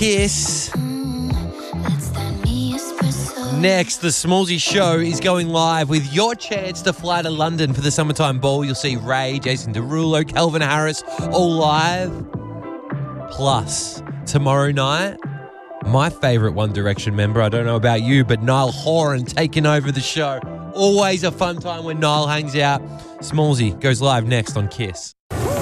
Kiss. Next, the Smallsy Show is going live with your chance to fly to London for the Summertime Ball. You'll see Ray, Jason Derulo, Calvin Harris, all live. Plus, tomorrow night, my favourite One Direction member, I don't know about you, but Niall Horan taking over the show. Always a fun time when Niall hangs out. Smallsy goes live next on Kiss.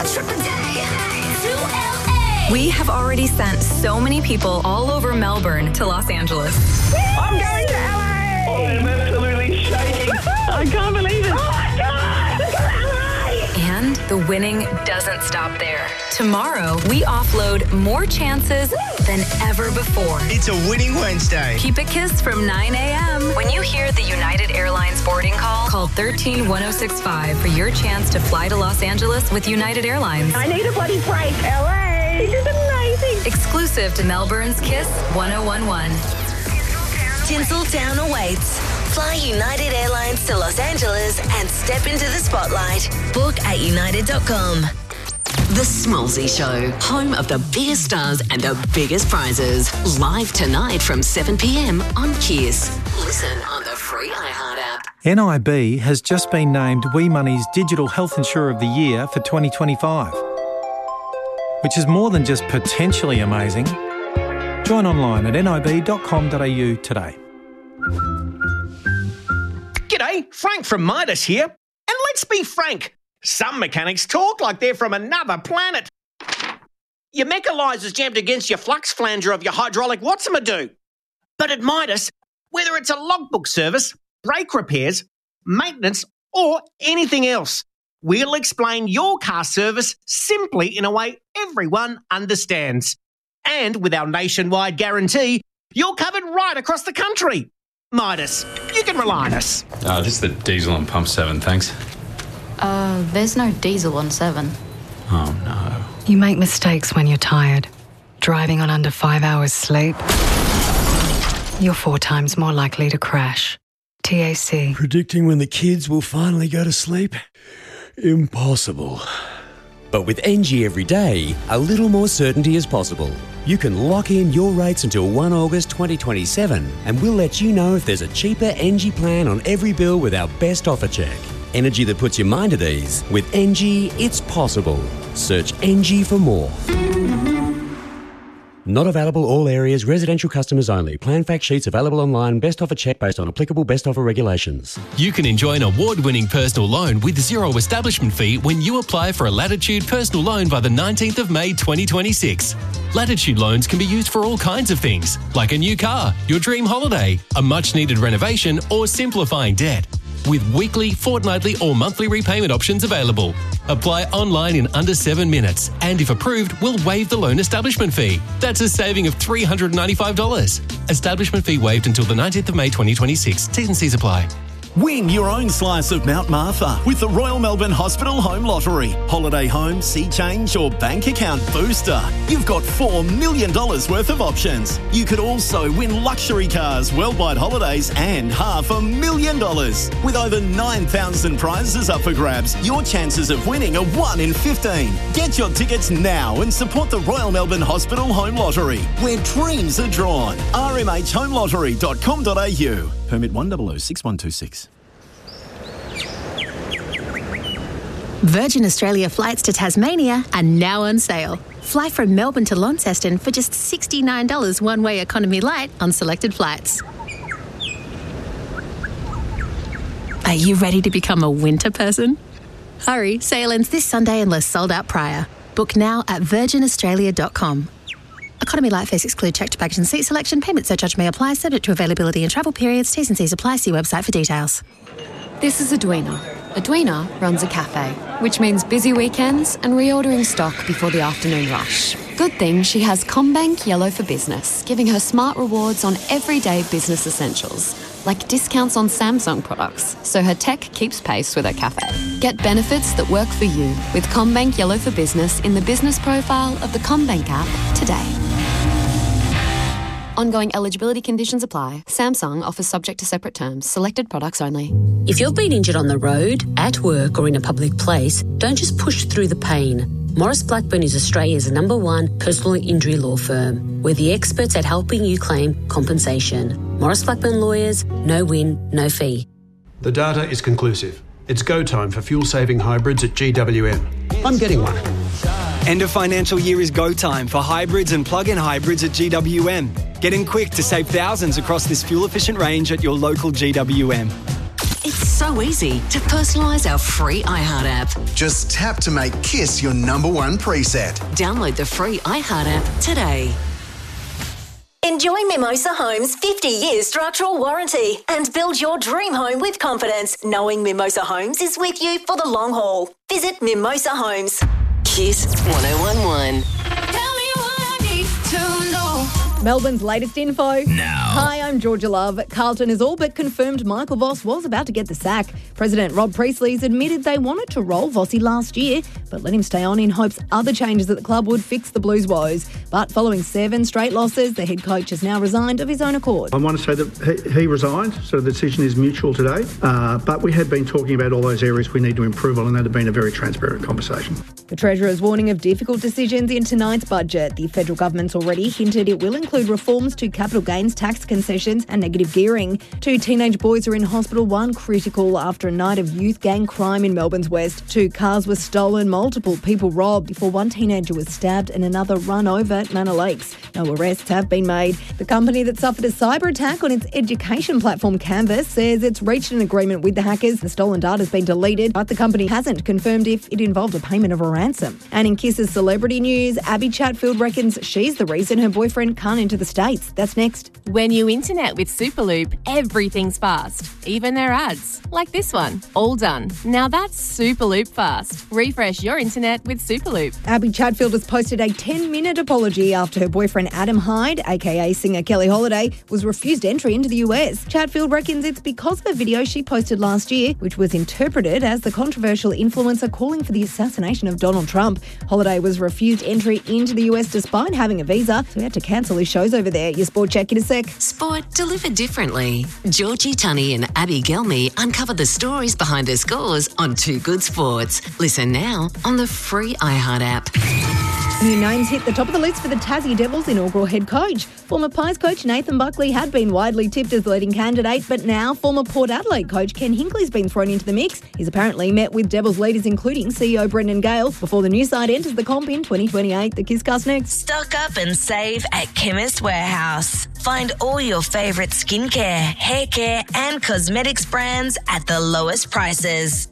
We have already sent so many people all over Melbourne to Los Angeles. I'm going to LA! Oh, I'm absolutely shaking. I can't believe it. Oh my God! Look at LA! And the winning doesn't stop there. Tomorrow, we offload more chances than ever before. It's a winning Wednesday. Keep it Kiss from 9 a.m. When you hear the United Airlines boarding call 131065 for your chance to fly to Los Angeles with United Airlines. I need a bloody break. LA! This is amazing. Exclusive to Melbourne's Kiss 1011. Tinseltown awaits. Fly United Airlines to Los Angeles and step into the spotlight. Book at united.com. The Smallsy Show, home of the biggest stars and the biggest prizes. Live tonight from 7 p.m. on Kiss. Listen on the free iHeart app. NIB has just been named WeMoney's Digital Health Insurer of the Year for 2025, which is more than just potentially amazing. Join online at nib.com.au today. G'day, Frank from Midas here. And let's be frank, some mechanics talk like they're from another planet. Your mechanizer's jammed against your flux flanger of your hydraulic what's-a-ma-do. But at Midas, whether it's a logbook service, brake repairs, maintenance, or anything else, we'll explain your car service simply in a way everyone understands. And with our nationwide guarantee, you're covered right across the country. Midas, you can rely on us. Just the diesel on pump 7, thanks. There's no diesel on 7. Oh, no. You make mistakes when you're tired. Driving on under 5 hours sleep, you're 4 times more likely to crash. TAC. Predicting when the kids will finally go to sleep? Impossible. But with NG every day, a little more certainty is possible. You can lock in your rates until 1 August 2027 and we'll let you know if there's a cheaper NG plan on every bill with our best offer check. Energy that puts your mind at ease. With NG, it's possible. Search NG for more. Not available all areas, residential customers only. Plan fact sheets available online. Best offer check based on applicable best offer regulations. You can enjoy an award-winning personal loan with zero establishment fee when you apply for a Latitude personal loan by the 19th of May 2026. Latitude loans can be used for all kinds of things, like a new car, your dream holiday, a much-needed renovation, or simplifying debt. With weekly, fortnightly or monthly repayment options available. Apply online in under 7 minutes and if approved, we'll waive the loan establishment fee. That's a saving of $395. Establishment fee waived until the 19th of May 2026. T's and C's apply. Win your own slice of Mount Martha with the Royal Melbourne Hospital Home Lottery. Holiday home, sea change or bank account booster. You've got $4 million worth of options. You could also win luxury cars, Worldwide Holidays and $500,000. With over 9,000 prizes up for grabs, your chances of winning are 1 in 15. Get your tickets now and support the Royal Melbourne Hospital Home Lottery, where dreams are drawn. rmhhomelottery.com.au. Permit 1006126. Virgin Australia flights to Tasmania are now on sale. Fly from Melbourne to Launceston for just $69 one-way economy light on selected flights. Are you ready to become a winter person? Hurry, sale ends this Sunday unless sold out prior. Book now at virginaustralia.com. Economy light fares exclude checked baggage and seat selection. Payment surcharge may apply, subject to availability and travel periods. T's and C's apply. See website for details. This is Edwina. Edwina runs a cafe, which means busy weekends and reordering stock before the afternoon rush. Good thing she has CommBank Yellow for Business, giving her smart rewards on everyday business essentials, like discounts on Samsung products, so her tech keeps pace with her cafe. Get benefits that work for you with CommBank Yellow for Business in the business profile of the CommBank app today. Ongoing eligibility conditions apply. Samsung offers subject to separate terms. Selected products only. If you've been injured on the road, at work or in a public place, don't just push through the pain. Maurice Blackburn is Australia's #1 personal injury law firm. We're the experts at helping you claim compensation. Maurice Blackburn Lawyers, no win, no fee. The data is conclusive. It's go time for fuel-saving hybrids at GWM. I'm getting one. End of financial year is go time for hybrids and plug-in hybrids at GWM. Get in quick to save thousands across this fuel-efficient range at your local GWM. It's so easy to personalise our free iHeart app. Just tap to make KISS your #1 preset. Download the free iHeart app today. Enjoy Mimosa Homes' 50-year structural warranty and build your dream home with confidence, knowing Mimosa Homes is with you for the long haul. Visit Mimosa Homes. KISS 1011. Melbourne's latest info. Now. Hi, I'm Georgia Love. Carlton has all but confirmed Michael Voss was about to get the sack. President Rob Priestley's admitted they wanted to roll Vossi last year, but let him stay on in hopes other changes at the club would fix the Blues' woes. But following 7 straight losses, the head coach has now resigned of his own accord. I want to say that he resigned, so the decision is mutual today. But we had been talking about all those areas we need to improve on, and that had been a very transparent conversation. The Treasurer's warning of difficult decisions in tonight's budget. The federal government's already hinted it will include reforms to capital gains tax concessions and negative gearing. 2 teenage boys are in hospital, one critical after a night of youth gang crime in Melbourne's west. 2 cars were stolen, multiple people robbed before one teenager was stabbed and another run over at Manor Lakes. No arrests have been made. The company that suffered a cyber attack on its education platform Canvas says it's reached an agreement with the hackers. The stolen data has been deleted, but the company hasn't confirmed if it involved a payment of a ransom. And in Kiss's celebrity news, Abby Chatfield reckons she's the reason her boyfriend can't enter the States. That's next. When you internet with Superloop, everything's fast, even their ads. Like this one, all done. Now that's Superloop fast. Refresh your internet with Superloop. Abby Chatfield has posted a 10-minute apology after her boyfriend Adam Hyde, aka singer Kelly Holiday, was refused entry into the US. Chatfield reckons it's because of a video she posted last year, which was interpreted as the controversial influencer calling for the assassination of Donald Trump. Holiday was refused entry into the US despite having a visa, so he had to cancel his shows over there. Your sport check in a sec. Sport delivered differently. Georgie Tunney and Abby Gelmy uncover the stories behind their scores on Too Good Sports. Listen now on the free iHeart app. New names hit the top of the list for the Tassie Devils' inaugural head coach. Former Pies coach Nathan Buckley had been widely tipped as the leading candidate, but now former Port Adelaide coach Ken Hinkley's been thrown into the mix. He's apparently met with Devils leaders including CEO Brendan Gale before the new side enters the comp in 2028. The Kisscast next. Stock up and save at Chemist Warehouse. Find all your favourite skincare, hair care and cosmetics brands at the lowest prices.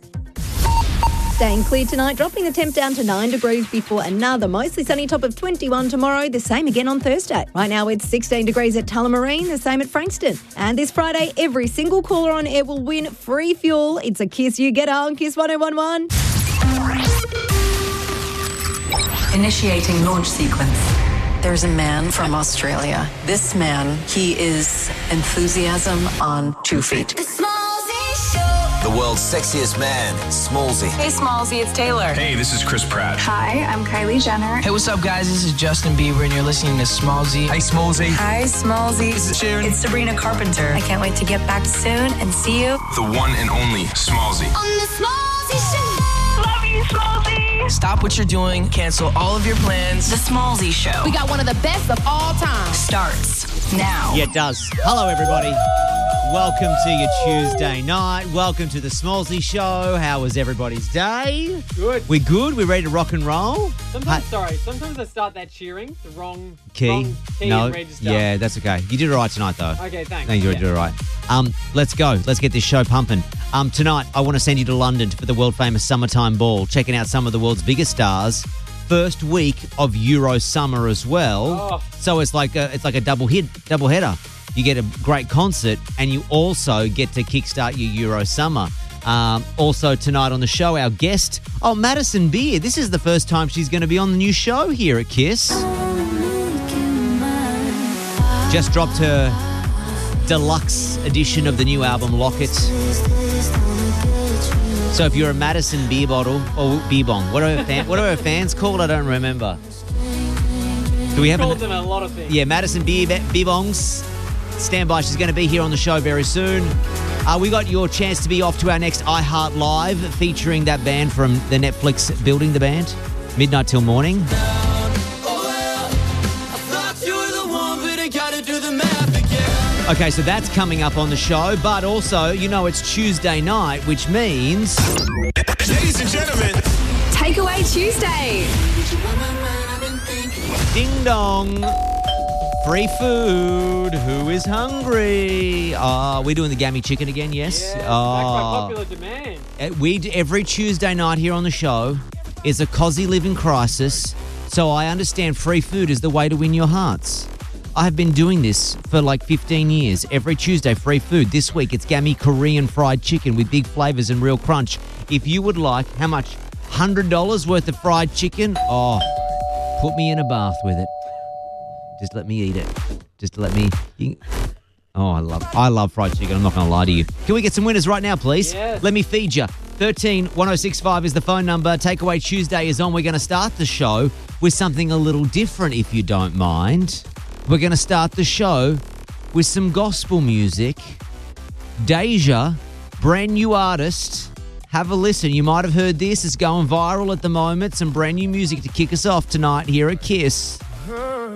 Staying clear tonight, dropping the temp down to 9 degrees before another mostly sunny top of 21 tomorrow, the same again on Thursday. Right now it's 16 degrees at Tullamarine, the same at Frankston. And this Friday, every single caller on air will win free fuel. It's a Kiss You Get on Kiss 1011. Initiating launch sequence. There's a man from Australia. This man, he is enthusiasm on 2 feet. The world's sexiest man, Smallsy. Hey, Smallsy, it's Taylor. Hey, this is Chris Pratt. Hi, I'm Kylie Jenner. Hey, what's up, guys? This is Justin Bieber, and you're listening to Smallsy. Hey, Smallsy. Hi, Smallsy. This is Sharon. It's Sabrina Carpenter. I can't wait to get back soon and see you. The one and only Smallsy. On the Smallsy Show. Love you, Smallsy. Stop what you're doing. Cancel all of your plans. The Smallsy Show. We got one of the best of all time. Starts now. Yeah, it does. Hello, everybody. Welcome to your Tuesday night. Welcome to the Smallsy Show. How was everybody's day? Good. We good? We ready to rock and roll? Sometimes I start that cheering, the wrong key. No. Register. Yeah, that's okay. You did all right tonight, though. Okay, thanks. You did all right. Let's go. Let's get this show pumping. Tonight, I want to send you to London for the world-famous Summertime Ball, checking out some of the world's biggest stars. First week of Euro Summer as well. Oh. So it's like a double header. You get a great concert and you also get to kickstart your Euro Summer. Also tonight on the show, our guest, Madison Beer. This is the first time she's going to be on the new show here at Kiss. Just dropped her deluxe edition of the new album, Locket. So if you're a Madison Beer bottle or beer bong, what are her fans called? I don't remember. Do we have called them a lot of things. Yeah, Madison Bibongs. Stand by. She's going to be here on the show very soon. We got your chance to be off to our next iHeart Live featuring that band from the Netflix Building the Band. Midnight till morning. Okay, so that's coming up on the show, but also, it's Tuesday night, which means... Ladies and gentlemen, Takeaway Tuesday. Ding dong. Free food. Who is hungry? We're doing the gammy chicken again, yes? Yeah, back by popular demand. Every Tuesday night here on the show is a cosy living crisis, so I understand free food is the way to win your hearts. I have been doing this for like 15 years. Every Tuesday, free food. This week, it's gammy Korean fried chicken with big flavors and real crunch. If you would like, how much? $100 worth of fried chicken? Put me in a bath with it. Just let me eat it. Just let me... I love fried chicken. I'm not going to lie to you. Can we get some winners right now, please? Yes. Let me feed you. 131065 is the phone number. Takeaway Tuesday is on. We're going to start the show with something a little different, if you don't mind. We're going to start the show with some gospel music. Deja, brand new artist. Have a listen. You might have heard this. It's going viral at the moment. Some brand new music to kick us off tonight here at Kiss.